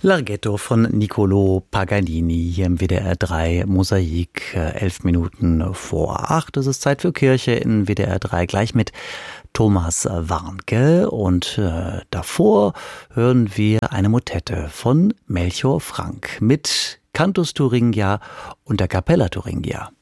Larghetto von Niccolò Paganini hier im WDR 3 Mosaik, 11 Minuten vor 8. Es ist Zeit für Kirche in WDR 3, gleich mit Thomas Warnke. Und davor hören wir eine Motette von Melchior Frank mit Cantus Thuringia und der Capella Thuringia.